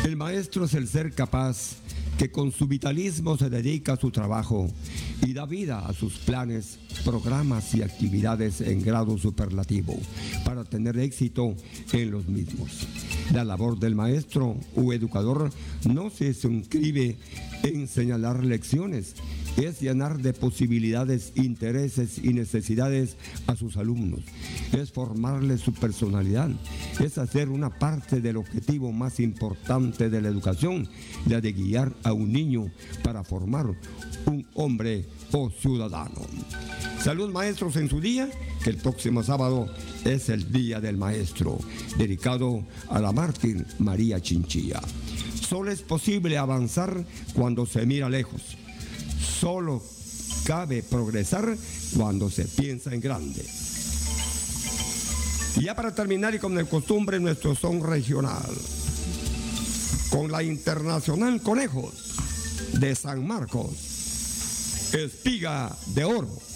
El maestro es el ser capaz que con su vitalismo se dedica a su trabajo y da vida a sus planes, programas y actividades en grado superlativo para tener éxito en los mismos. La labor del maestro o educador no se circunscribe en señalar lecciones, es llenar de posibilidades, intereses y necesidades a sus alumnos, es formarles su personalidad, es hacer una parte del objetivo más importante de la educación, la de guiar a un niño para formar un hombre o ciudadano. Salud, maestros, en su día, que el próximo sábado es el Día del Maestro, dedicado a la mártir María Chinchilla. Solo es posible avanzar cuando se mira lejos. Solo cabe progresar cuando se piensa en grande. Y ya para terminar y con el costumbre, nuestro son regional. Con la Internacional Conejos de San Marcos, Espiga de Oro.